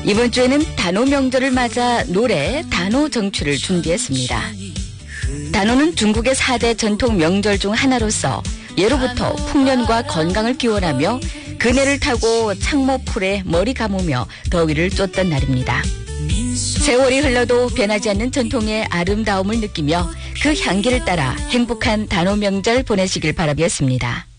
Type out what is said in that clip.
이번 주에는 단오 명절을 맞아 노래 단오 정취를 준비했습니다. 단오는 중국의 4대 전통 명절 중 하나로서 예로부터 풍년과 건강을 기원하며 그네를 타고 창모풀에 머리 감으며 더위를 쫓던 날입니다. 세월이 흘러도 변하지 않는 전통의 아름다움을 느끼며 그 향기를 따라 행복한 단오 명절 보내시길 바라겠습니다.